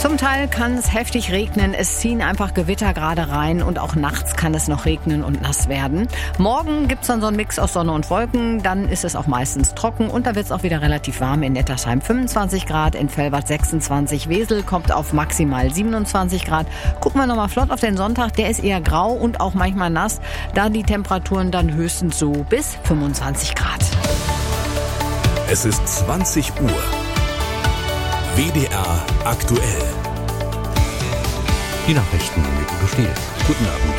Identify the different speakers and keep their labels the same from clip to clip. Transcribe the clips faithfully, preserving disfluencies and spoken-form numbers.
Speaker 1: Zum Teil kann es heftig regnen. Es ziehen einfach Gewitter gerade rein und auch nachts kann es noch regnen und nass werden. Morgen gibt es dann so einen Mix aus Sonne und Wolken. Dann ist es auch meistens trocken und da wird es auch wieder relativ warm. In Nettersheim fünfundzwanzig Grad, in Velbert sechsundzwanzig. Wesel kommt auf maximal siebenundzwanzig Grad. Gucken wir nochmal flott auf den Sonntag. Der ist eher grau und auch manchmal nass. Da die Temperaturen dann höchstens so bis fünfundzwanzig Grad.
Speaker 2: Es ist zwanzig Uhr. W D R aktuell.
Speaker 3: Die Nachrichten mit Udo Stiel. Guten Abend.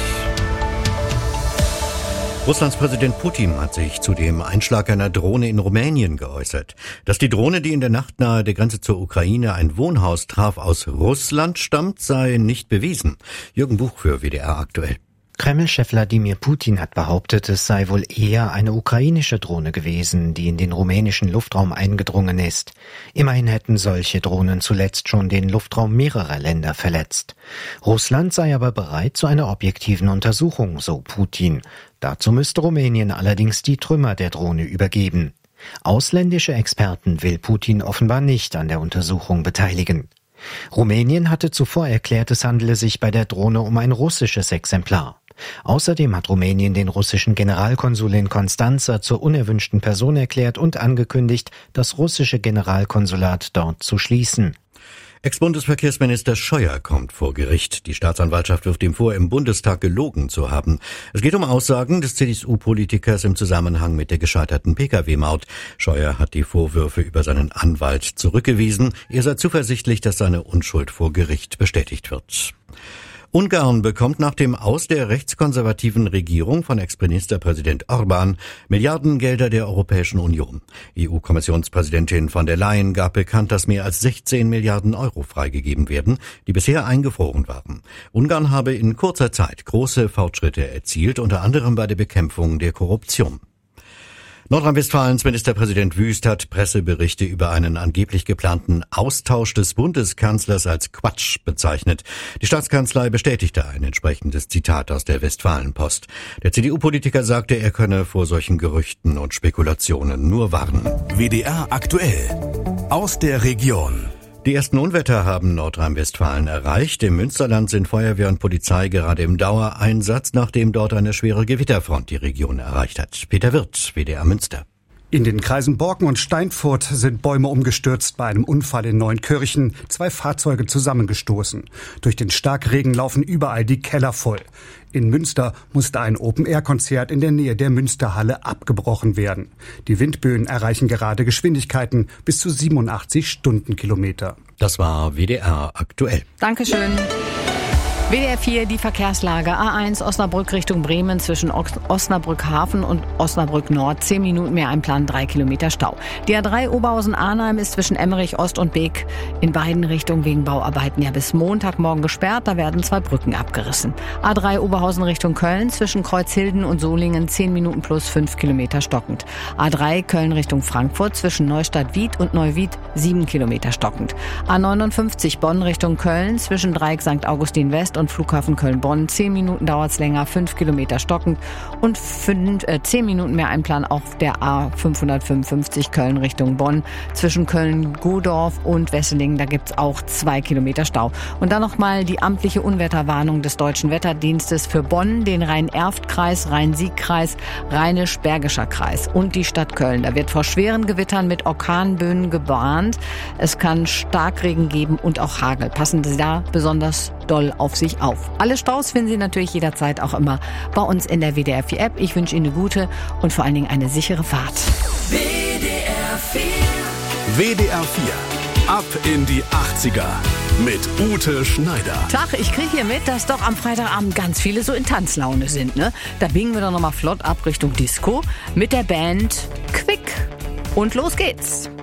Speaker 3: Russlands Präsident Putin hat sich zu dem Einschlag einer Drohne in Rumänien geäußert. Dass die Drohne, die in der Nacht nahe der Grenze zur Ukraine ein Wohnhaus traf, aus Russland stammt, sei nicht bewiesen. Jürgen Buch für W D R aktuell.
Speaker 4: Kreml-Chef Wladimir Putin hat behauptet, es sei wohl eher eine ukrainische Drohne gewesen, die in den rumänischen Luftraum eingedrungen ist. Immerhin hätten solche Drohnen zuletzt schon den Luftraum mehrerer Länder verletzt. Russland sei aber bereit zu einer objektiven Untersuchung, so Putin. Dazu müsste Rumänien allerdings die Trümmer der Drohne übergeben. Ausländische Experten will Putin offenbar nicht an der Untersuchung beteiligen. Rumänien hatte zuvor erklärt, es handele sich bei der Drohne um ein russisches Exemplar. Außerdem hat Rumänien den russischen Generalkonsul in Konstanza zur unerwünschten Person erklärt und angekündigt, das russische Generalkonsulat dort zu schließen.
Speaker 3: Ex-Bundesverkehrsminister Scheuer kommt vor Gericht. Die Staatsanwaltschaft wirft ihm vor, im Bundestag gelogen zu haben. Es geht um Aussagen des C D U-Politikers im Zusammenhang mit der gescheiterten Pkw-Maut. Scheuer hat die Vorwürfe über seinen Anwalt zurückgewiesen. Er sei zuversichtlich, dass seine Unschuld vor Gericht bestätigt wird. Ungarn bekommt nach dem Aus der rechtskonservativen Regierung von Ex-Ministerpräsident Orbán Milliardengelder der Europäischen Union. E U-Kommissionspräsidentin von der Leyen gab bekannt, dass mehr als sechzehn Milliarden Euro freigegeben werden, die bisher eingefroren waren. Ungarn habe in kurzer Zeit große Fortschritte erzielt, unter anderem bei der Bekämpfung der Korruption. Nordrhein-Westfalens Ministerpräsident Wüst hat Presseberichte über einen angeblich geplanten Austausch des Bundeskanzlers als Quatsch bezeichnet. Die Staatskanzlei bestätigte ein entsprechendes Zitat aus der Westfalenpost. Der C D U-Politiker sagte, er könne vor solchen Gerüchten und Spekulationen nur warnen.
Speaker 2: W D R aktuell. Aus der Region.
Speaker 3: Die ersten Unwetter haben Nordrhein-Westfalen erreicht. Im Münsterland sind Feuerwehr und Polizei gerade im Dauereinsatz, nachdem dort eine schwere Gewitterfront die Region erreicht hat. Peter Wirth, W D R Münster.
Speaker 5: In den Kreisen Borken und Steinfurt sind Bäume umgestürzt, bei einem Unfall in Neunkirchen zwei Fahrzeuge zusammengestoßen. Durch den Starkregen laufen überall die Keller voll. In Münster musste ein Open-Air-Konzert in der Nähe der Münsterhalle abgebrochen werden. Die Windböen erreichen gerade Geschwindigkeiten bis zu siebenundachtzig Stundenkilometer.
Speaker 3: Das war W D R aktuell.
Speaker 1: Dankeschön. W D R vier, die Verkehrslage. A eins Osnabrück Richtung Bremen zwischen Osnabrück Hafen und Osnabrück Nord. Zehn Minuten mehr Einplan, drei Kilometer Stau. Die A drei Oberhausen-Arnheim ist zwischen Emmerich Ost und Beek in beiden Richtungen wegen Bauarbeiten ja bis Montagmorgen gesperrt. Da werden zwei Brücken abgerissen. A drei Oberhausen Richtung Köln zwischen Kreuzhilden und Solingen. Zehn Minuten plus fünf Kilometer stockend. A drei Köln Richtung Frankfurt zwischen Neustadt-Wied und Neuwied. Sieben Kilometer stockend. A neunundfünfzig Bonn Richtung Köln zwischen Dreieck Sankt Augustin West und Flughafen Köln-Bonn. Zehn Minuten dauert's länger, fünf Kilometer stockend und fünf, äh, zehn Minuten mehr Einplan auf der A fünfhundertfünfundfünfzig Köln Richtung Bonn. Zwischen Köln-Godorf und Wesseling, da gibt's auch zwei Kilometer Stau. Und dann nochmal die amtliche Unwetterwarnung des Deutschen Wetterdienstes für Bonn, den Rhein-Erft-Kreis, Rhein-Sieg-Kreis, Rheinisch-Bergischer Kreis und die Stadt Köln. Da wird vor schweren Gewittern mit Orkanböen gewarnt. Es kann Starkregen geben und auch Hagel. Passen Sie da besonders doll auf sich auf. Alle Staus finden Sie natürlich jederzeit auch immer bei uns in der W D R vier App. Ich wünsche Ihnen eine gute und vor allen Dingen eine sichere Fahrt.
Speaker 2: W D R vier. W D R vier. Ab in die achtziger mit Ute Schneider.
Speaker 1: Tag, ich kriege hier mit, dass doch am Freitagabend ganz viele so in Tanzlaune sind, ne? Da biegen wir doch nochmal flott ab Richtung Disco mit der Band Quick. Und los geht's.